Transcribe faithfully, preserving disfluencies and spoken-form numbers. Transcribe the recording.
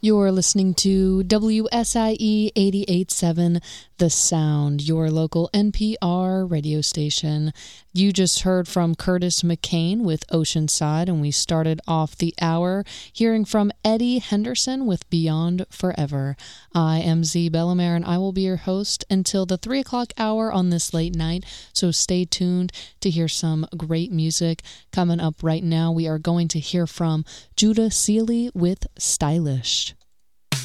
You're listening to W S I E eighty-eight point seven, The Sound, your local N P R radio station. You just heard from Curtis McCain with Oceanside, and we started off the hour hearing from Eddie Henderson with Beyond Forever. I am Z Bellamere, and I will be your host until the three o'clock hour on this late night, so stay tuned to hear some great music. Coming up right now, we are going to hear from Judah Seeley with Stylish.